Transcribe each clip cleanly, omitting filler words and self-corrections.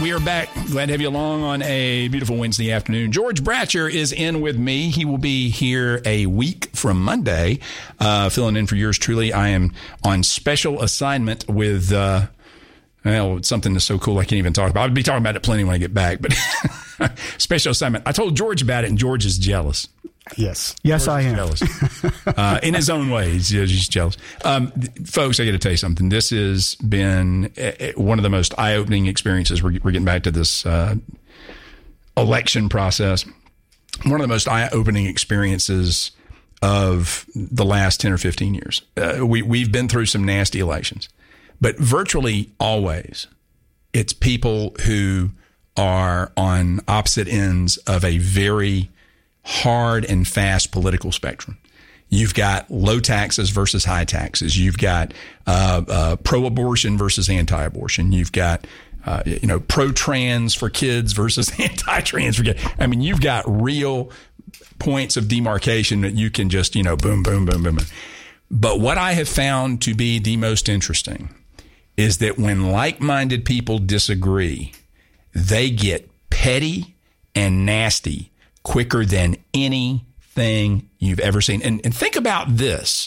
We are back. Glad to have you along on a beautiful Wednesday afternoon. George Bratcher is in with me. He will be here a week from Monday, filling in for yours truly. I am on special assignment with, something that's so cool I can't even talk about. I'll be talking about it plenty when I get back, but special assignment. I told George about it, and George is jealous. Yes, George I am. Jealous. In his own way, he's jealous. Folks, I got to tell you something. This has been one of the most eye-opening experiences. We're getting back to this election process. One of the most eye-opening experiences of the last 10 or 15 years. We've been through some nasty elections, but virtually always it's people who are on opposite ends of a very hard and fast political spectrum. You've got low taxes versus high taxes. You've got pro-abortion versus anti-abortion. You've got pro-trans for kids versus anti-trans for kids. I mean, you've got real points of demarcation that you can just boom, boom, boom, boom, boom. But what I have found to be the most interesting is that when like-minded people disagree, they get petty and nasty quicker than anything you've ever seen. And think about this.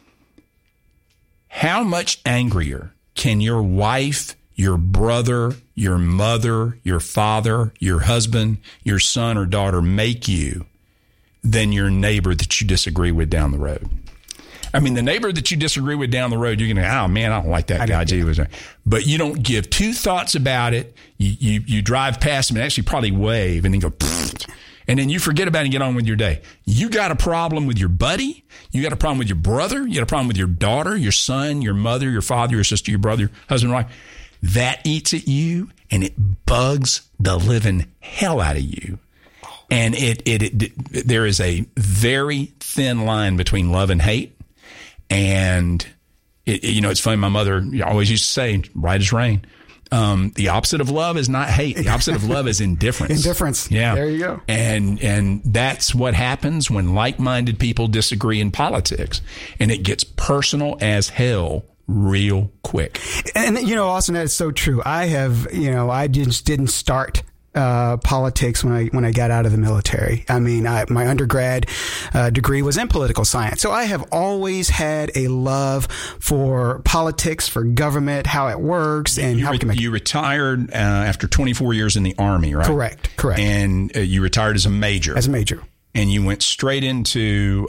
How much angrier can your wife, your brother, your mother, your father, your husband, your son or daughter make you than your neighbor that you disagree with down the road? I mean, the neighbor that you disagree with down the road, you're going to, oh, man, I don't like that guy. But you don't give two thoughts about it. You drive past him and actually probably wave and then go, pfft. And then you forget about it and get on with your day. You got a problem with your buddy. You got a problem with your brother. You got a problem with your daughter, your son, your mother, your father, your sister, your brother, your husband, wife. That eats at you and it bugs the living hell out of you. And there is a very thin line between love and hate. And it's funny. My mother always used to say, right as rain. The opposite of love is not hate. The opposite of love is indifference. Indifference. Yeah. There you go. And that's what happens when like-minded people disagree in politics. And it gets personal as hell real quick. And Austin, that is so true. I just didn't start politics when I got out of the military. I mean, my undergrad degree was in political science. So I have always had a love for politics, for government, how it works, and how we can make it. You retired after 24 years in the Army, right? Correct. And you retired as a major. As a major. And you went straight into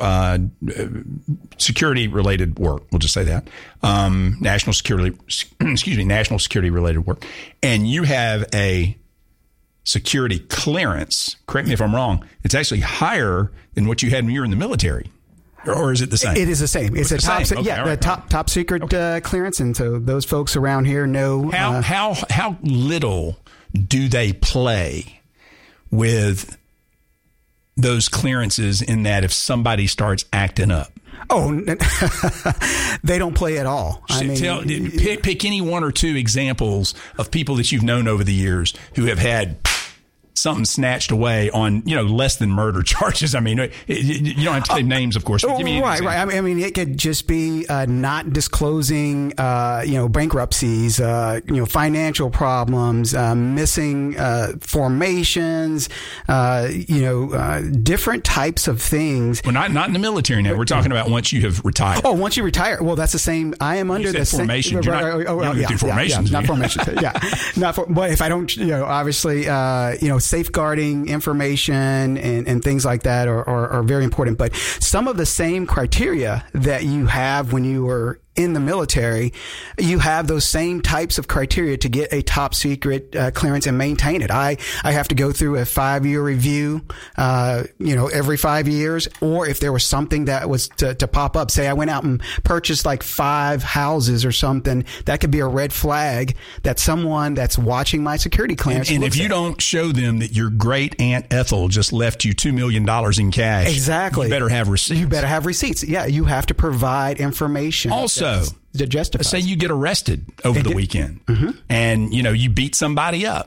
security-related work. We'll just say that. National security-related work. And you have a security clearance. Correct me if I'm wrong. It's actually higher than what you had when you were in the military. Or is it the same? It is the same. It's a top, top secret clearance. And so those folks around here know. How little do they play with those clearances in that if somebody starts acting up? Oh, they don't play at all. Pick any one or two examples of people that you've known over the years who have had something snatched away on, less than murder charges. I mean, you don't have to say names, of course. Give me right. I mean, it could just be not disclosing, bankruptcies, financial problems, missing formations, different types of things. Well, not in the military now. We're talking about once you have retired. Oh, once you retire. Well, that's the same. I am under the formation. Formations. Not formations. But if I don't, obviously, safeguarding information and things like that are very important. But some of the same criteria that you have when you were in the military, you have those same types of criteria to get a top secret clearance and maintain it. I have to go through a 5-year review, every 5 years, or if there was something that was to pop up, say I went out and purchased like 5 houses or something, that could be a red flag that someone that's watching my security clearance. And if you don't show them that your great Aunt Ethel just left you $2 million in cash, exactly, you better have receipts. Yeah, you have to provide information. Also, to justify. Say you get arrested over the weekend, and you beat somebody up.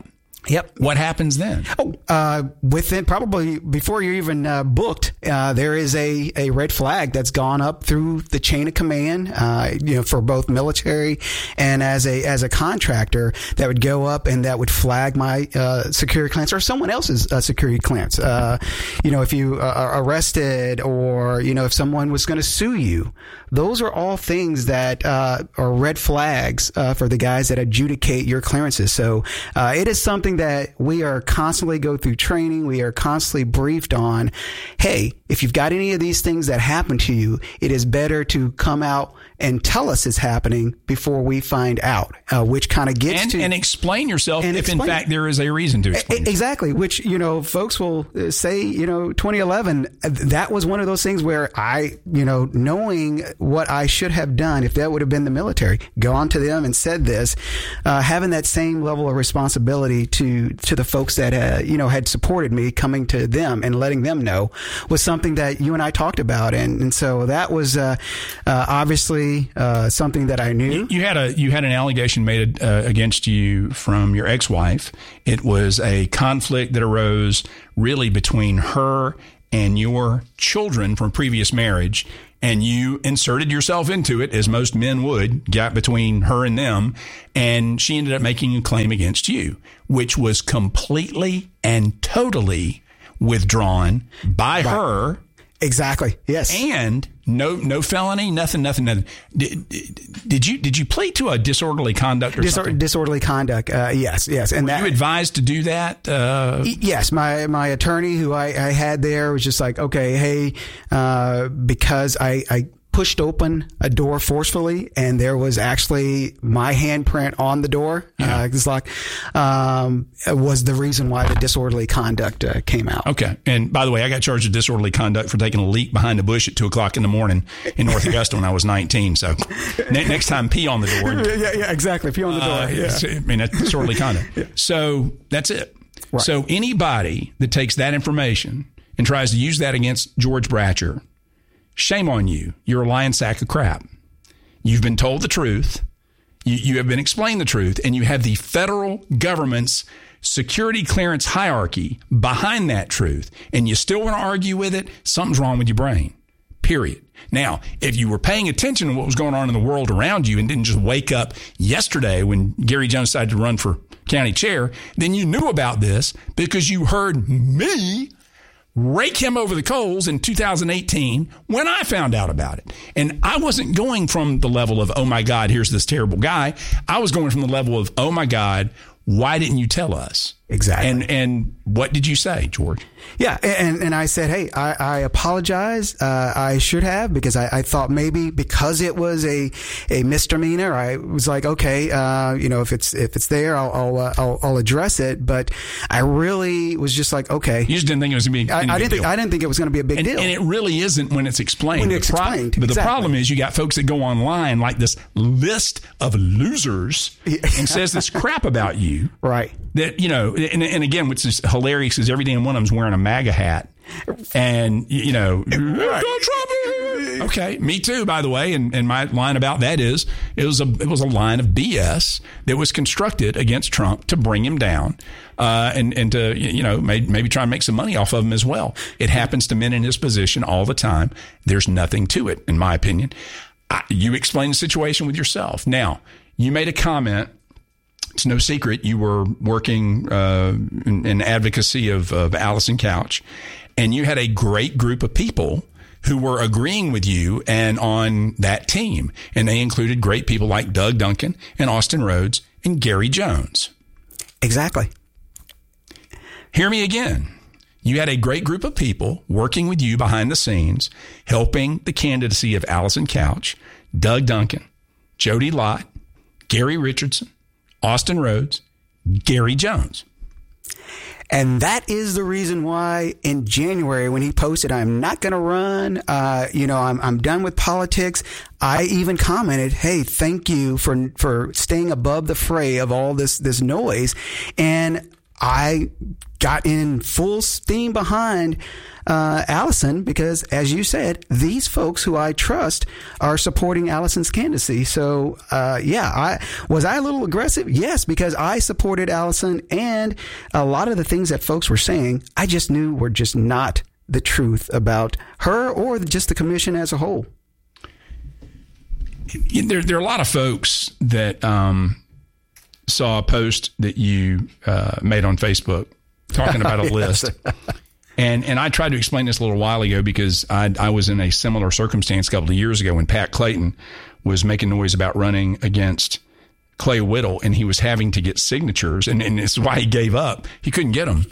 Yep. What happens then? Within probably before you're even booked, there is a red flag that's gone up through the chain of command, for both military and as a contractor that would go up and that would flag my security clearance or someone else's security clearance. If you are arrested or, if someone was going to sue you, those are all things that are red flags for the guys that adjudicate your clearances. So it is something that we are constantly go through training. We are constantly briefed on, hey, if you've got any of these things that happen to you, it is better to come out and tell us it's happening before we find out, which kind of gets to... And explain yourself if, in fact, there is a reason to explain. Exactly, which, folks will say, 2011, that was one of those things where I, knowing what I should have done, if that would have been the military, gone to them and said this, having that same level of responsibility to the folks that, had supported me, coming to them and letting them know was something that you and I talked about. And so that was obviously something that I knew. You had an allegation made against you from your ex-wife. It was a conflict that arose really between her and your children from previous marriage, and you inserted yourself into it, as most men would, gap between her and them, and she ended up making a claim against you, which was completely and totally withdrawn by her. Exactly. Yes. And no felony, nothing. Did you plead to a disorderly conduct or something? Disorderly conduct. Yes. And were you advised to do that? Yes. My attorney who I had there was just like, okay, hey, because I pushed open a door forcefully, and there was actually my handprint on the door. It's like was the reason why the disorderly conduct came out. Okay. And by the way, I got charged with disorderly conduct for taking a leak behind a bush at 2:00 in the morning in North Augusta when I was 19. So next time, pee on the door. Yeah, exactly. Pee on the door. That's disorderly conduct. Yeah. So that's it. Right. So anybody that takes that information and tries to use that against George Bratcher, shame on you. You're a lying sack of crap. You've been told the truth. You have been explained the truth, and you have the federal government's security clearance hierarchy behind that truth, and you still want to argue with it. Something's wrong with your brain, period. Now, if you were paying attention to what was going on in the world around you and didn't just wake up yesterday when Gary Jones decided to run for county chair, then you knew about this because you heard me rake him over the coals in 2018 when I found out about it. And I wasn't going from the level of, oh my God, here's this terrible guy. I was going from the level of, oh my God, why didn't you tell us? Exactly. And what did you say, George? Yeah. And I said, hey, I apologize. I should have, because I thought maybe because it was a misdemeanor, I was like, okay, if it's there, I'll address it. But I really was just like, okay. You just didn't think it was going to be I didn't think it was going to be a big deal. And it really isn't when it's explained. But exactly. The problem is you got folks that go online like this list of losers and says this crap about you. Right. That, and again, which is hilarious because every damn one of them's wearing a MAGA hat. And, right. Okay, me too, by the way. And my line about that is it was a line of BS that was constructed against Trump to bring him down and to, maybe try and make some money off of him as well. It happens to men in his position all the time. There's nothing to it, in my opinion. You explain the situation with yourself. Now, you made a comment. It's no secret you were working in advocacy of Allison Couch, and you had a great group of people who were agreeing with you and on that team. And they included great people like Doug Duncan and Austin Rhodes and Gary Jones. Exactly. Hear me again. You had a great group of people working with you behind the scenes, helping the candidacy of Allison Couch, Doug Duncan, Jody Lott, Gary Richardson, Austin Rhodes, Gary Jones. And that is the reason why in January when he posted, I'm not going to run, I'm done with politics. I even commented, hey, thank you for staying above the fray of all this noise. And I got in full steam behind Allison, because, as you said, these folks who I trust are supporting Allison's candidacy. So, was I a little aggressive? Yes, because I supported Allison, and a lot of the things that folks were saying, I just knew were just not the truth about her or just the commission as a whole. There are a lot of folks that saw a post that you made on Facebook talking about a list. And I tried to explain this a little while ago because I was in a similar circumstance a couple of years ago when Pat Clayton was making noise about running against Clay Whittle, and he was having to get signatures, and this is why he gave up. He couldn't get them.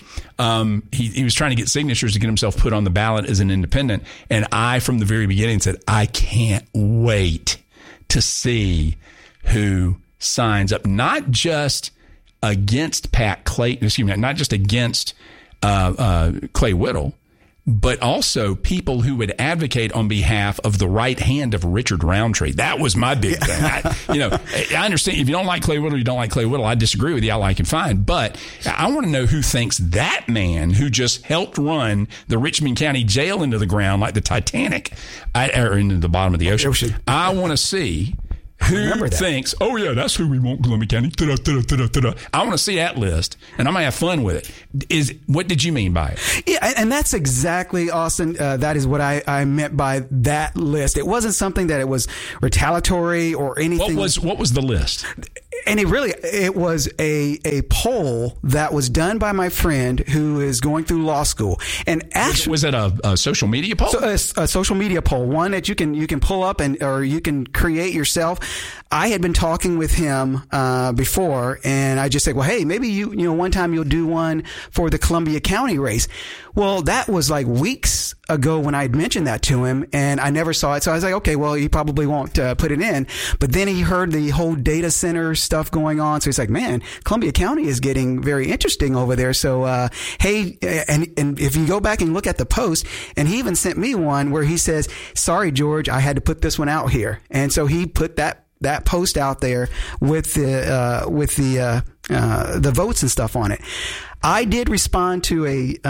He was trying to get signatures to get himself put on the ballot as an independent. And I, from the very beginning, said, I can't wait to see who signs up, not just against Pat Clayton, not just against Clay Whittle, but also people who would advocate on behalf of the right hand of Richard Roundtree. That was my big thing. I understand if you don't like Clay Whittle, you don't like Clay Whittle. I disagree with you. I like him fine. But I want to know who thinks that man who just helped run the Richmond County Jail into the ground like the Titanic, or into the bottom of the ocean. I want to see who thinks, oh, yeah, that's who we want, Columbia County. I want to see that list, and I'm going to have fun with it. What did you mean by it? Yeah, and that's exactly, Austin, that is what I meant by that list. It wasn't something that it was retaliatory or anything. What was the list? And it was a poll that was done by my friend who is going through law school. And actually, was it a social media poll? A social media poll, one that you can pull up or you can create yourself. I had been talking with him before, and I just said, well, hey, maybe you one time you'll do one for the Columbia County race. Well, that was like weeks ago when I had mentioned that to him, and I never saw it. So I was like, okay, well, he probably won't put it in. But then he heard the whole data center stuff going on. So he's like, man, Columbia County is getting very interesting over there. So, hey, and if you go back and look at the post, and he even sent me one where he says, sorry, George, I had to put this one out here. And so he put that post out there with the votes and stuff on it. I did respond to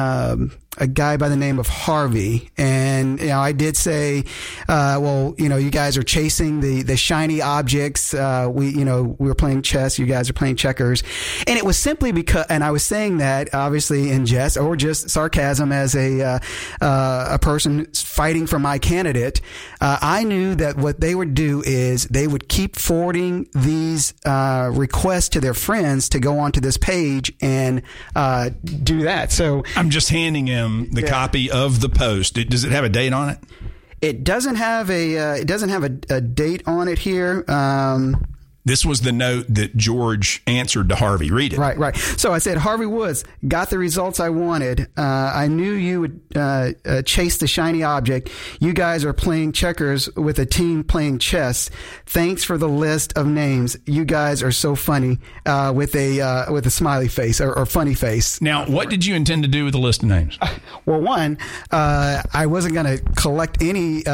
a guy by the name of Harvey, and I did say, well, you guys are chasing the shiny objects. We were playing chess, you guys are playing checkers, and it was simply because, and I was saying that obviously in jest or just sarcasm as a person fighting for my candidate. I knew that what they would do is they would keep forwarding these requests to their friends to go onto this page and do that. So I'm just handing him the copy of the post. Does it have a date on it? It doesn't have a date on it here. This was the note that George answered to Harvey. Read it. Right. So I said, Harvey Woods, got the results I wanted. I knew you would chase the shiny object. You guys are playing checkers with a team playing chess. Thanks for the list of names. You guys are so funny, with a smiley face or funny face. Now, what did you intend to do with the list of names? Well, one, I wasn't going to collect any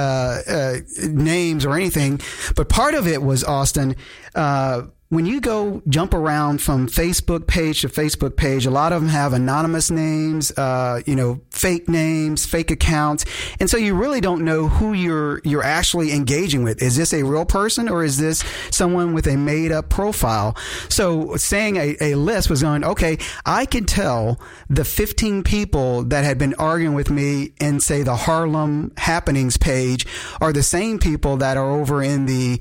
names or anything, but part of it was, Austin, when you go jump around from Facebook page to Facebook page, a lot of them have anonymous names, fake names, fake accounts. And so you really don't know who you're actually engaging with. Is this a real person or is this someone with a made up profile? So saying a list was going, okay, I could tell the 15 people that had been arguing with me in, say, the Harlem Happenings page are the same people that are over in the,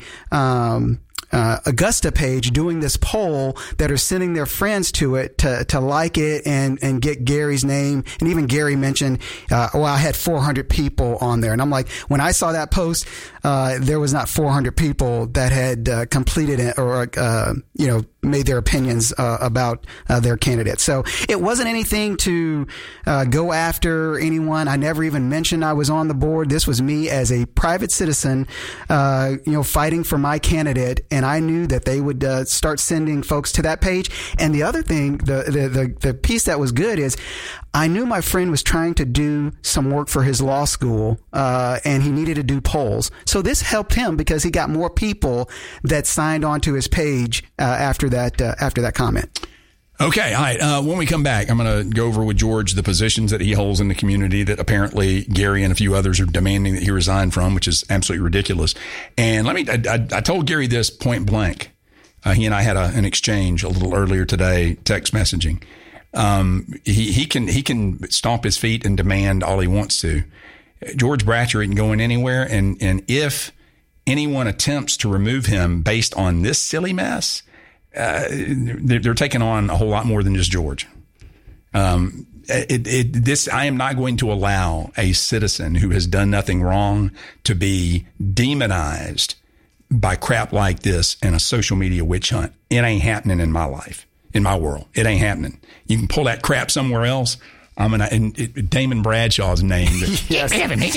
Augusta page doing this poll that are sending their friends to it to like it and get Gary's name. And even Gary mentioned, I had 400 people on there. And I'm like, when I saw that post, there was not 400 people that had completed it or, made their opinions about their candidate. So it wasn't anything to go after anyone. I never even mentioned I was on the board. This was me as a private citizen, fighting for my candidate. And I knew that they would start sending folks to that page. And the other thing, the piece that was good is I knew my friend was trying to do some work for his law school, and he needed to do polls. So this helped him because he got more people that signed onto his page after that comment. Okay, all right. When we come back, I'm going to go over with George the positions that he holds in the community that apparently Gary and a few others are demanding that he resign from, which is absolutely ridiculous. And I told Gary this point blank. He and I had an exchange a little earlier today, text messaging. He can stomp his feet and demand all he wants to. George Bratcher isn't going anywhere. And if anyone attempts to remove him based on this silly mess, they're taking on a whole lot more than just George. I am not going to allow a citizen who has done nothing wrong to be demonized by crap like this in a social media witch hunt. It ain't happening in my life, in my world. It ain't happening. You can pull that crap somewhere else. Damon Bradshaw's name. Yes.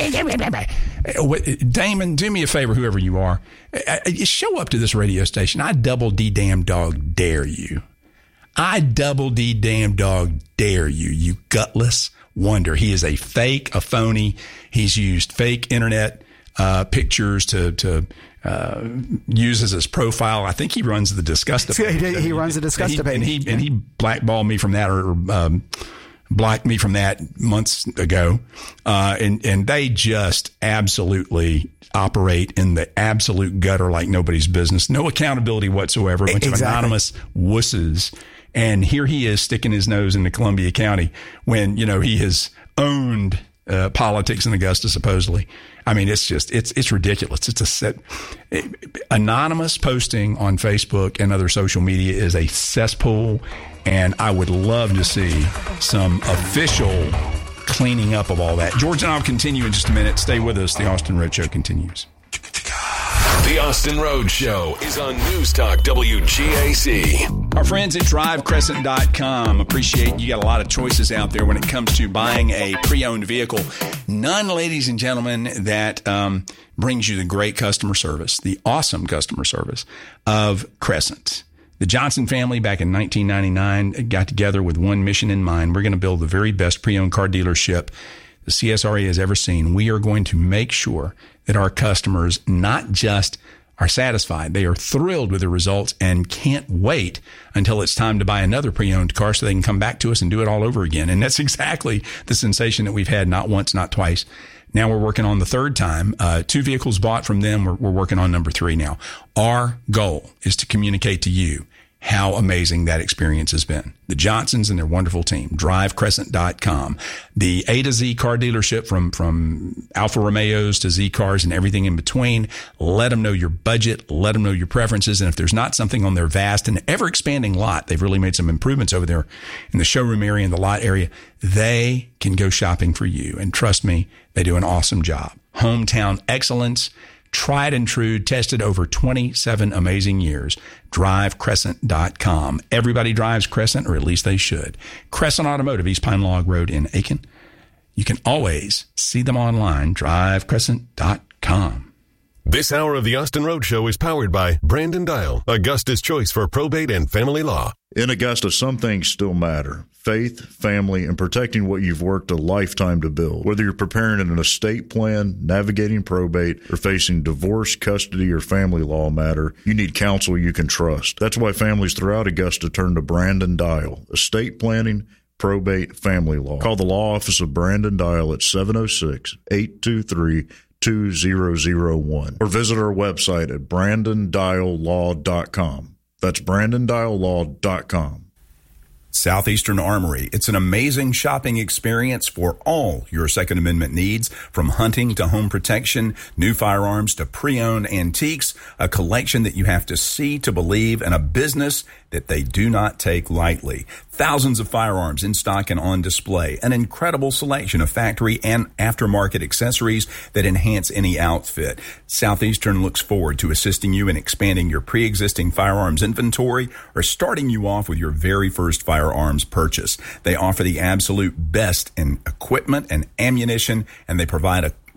Damon, do me a favor, whoever you are. Show up to this radio station. I double D damn dog dare you. I double D damn dog dare you, you gutless wonder. He is a fake, a phony. He's used fake internet pictures to use as his profile. I think he runs the Disgust debate. He runs the Disgust debate. And he blackballed me from that, or blocked me from that months ago. And they just absolutely operate in the absolute gutter like nobody's business. No accountability whatsoever. A bunch of anonymous wusses. And here he is sticking his nose into Columbia County when, he has owned politics in Augusta, supposedly. I mean, it's ridiculous. It's a set. Anonymous posting on Facebook and other social media is a cesspool. And I would love to see some official cleaning up of all that. George and I will continue in just a minute. Stay with us. The Austin Road Show continues. The Austin Road Show is on News Talk WGAC. Our friends at DriveCrescent.com appreciate you got a lot of choices out there when it comes to buying a pre-owned vehicle. None, ladies and gentlemen, that brings you the great customer service, the awesome customer service of Crescent. The Johnson family back in 1999 got together with one mission in mind. We're going to build the very best pre-owned car dealership the CSRA has ever seen. We are going to make sure that our customers not just are satisfied, they are thrilled with the results and can't wait until it's time to buy another pre-owned car so they can come back to us and do it all over again. And that's exactly the sensation that we've had not once, not twice. Now we're working on the third time. 2 vehicles bought from them. We're working on number 3 now. Our goal is to communicate to you how amazing that experience has been. The Johnsons and their wonderful team, DriveCrescent.com. The A to Z car dealership from Alfa Romeos to Z cars and everything in between. Let them know your budget. Let them know your preferences. And if there's not something on their vast and ever-expanding lot, they've really made some improvements over there in the showroom area and the lot area, they can go shopping for you. And trust me, they do an awesome job. Hometown excellence. Tried and true, tested over 27 amazing years. DriveCrescent.com. Everybody drives Crescent, or at least they should. Crescent Automotive, East Pine Log Road in Aiken. You can always see them online, DriveCrescent.com. This hour of the Austin Road Show is powered by Brandon Dial, Augusta's choice for probate and family law. In Augusta, some things still matter. Faith, family, and protecting what you've worked a lifetime to build. Whether you're preparing an estate plan, navigating probate, or facing divorce, custody, or family law matter, you need counsel you can trust. That's why families throughout Augusta turn to Brandon Dial. Estate planning, probate, family law. Call the law office of Brandon Dial at 706-823-2001 or visit our website at brandondiallaw.com. That's brandondiallaw.com. Southeastern Armory. It's an amazing shopping experience for all your Second Amendment needs, from hunting to home protection, new firearms to pre-owned antiques, a collection that you have to see to believe, and a business that they do not take lightly. Thousands of firearms in stock and on display, an incredible selection of factory and aftermarket accessories that enhance any outfit. Southeastern looks forward to assisting you in expanding your pre-existing firearms inventory or starting you off with your very first firearms purchase. They offer the absolute best in equipment and ammunition, and they provide a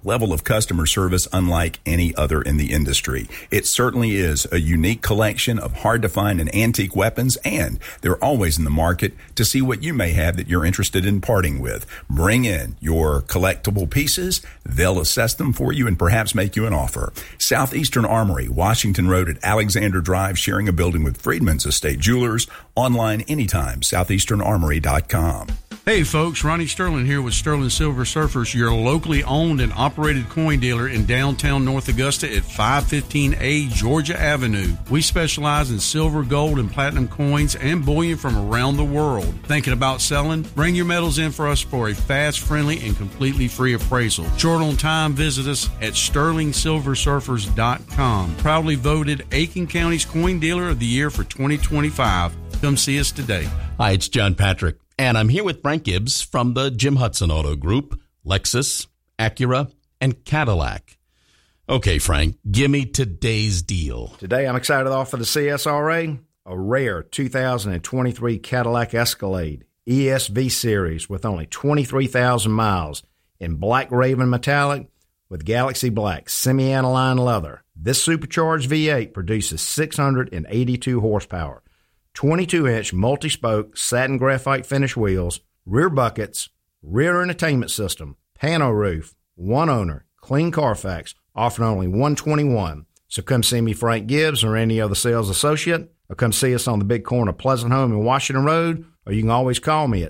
level of customer service unlike any other in the industry. It certainly is a unique collection of hard-to-find and antique weapons, and they're always in the market to see what you may have that you're interested in parting with. Bring in your collectible pieces. They'll assess them for you and perhaps make you an offer. Southeastern Armory, Washington Road at Alexander Drive, sharing a building with Freedman's Estate Jewelers. Online anytime, southeasternarmory.com. Hey folks, Ronnie Sterling here with Sterling Silver Surfers, your locally owned and operated coin dealer in downtown North Augusta at 515A Georgia Avenue. We specialize in silver, gold, and platinum coins and bullion from around the world. Thinking about selling? Bring your metals in for us for a fast, friendly, and completely free appraisal. Short on time, visit us at sterlingsilversurfers.com. Proudly voted Aiken County's Coin Dealer of the Year for 2025. Come see us today. Hi, it's John Patrick. And I'm here with Frank Gibbs from the Jim Hudson Auto Group, Lexus, Acura, and Cadillac. Okay, Frank, give me today's deal. Today, I'm excited to offer the CSRA a rare 2023 Cadillac Escalade ESV Series with only 23,000 miles in Black Raven Metallic with Galaxy Black semi-aniline leather. This supercharged V8 produces 682 horsepower. 22-inch multi-spoke satin graphite finish wheels, rear buckets, rear entertainment system, pano roof, one owner, clean Carfax, offering only $121. So come see me, Frank Gibbs, or any other sales associate, or come see us on the big corner of Pleasant Home and Washington Road, or you can always call me at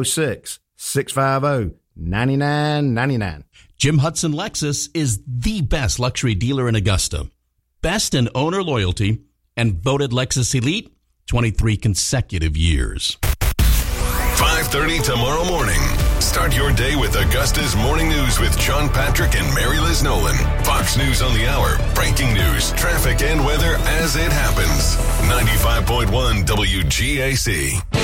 706-650-9999. Jim Hudson Lexus is the best luxury dealer in Augusta. Best in owner loyalty and voted Lexus Elite 23 consecutive years. 5:30 tomorrow morning. Start your day with Augusta's Morning News with John Patrick and Mary Liz Nolan. Fox News on the hour. Breaking news, traffic, and weather as it happens. 95.1 WGAC.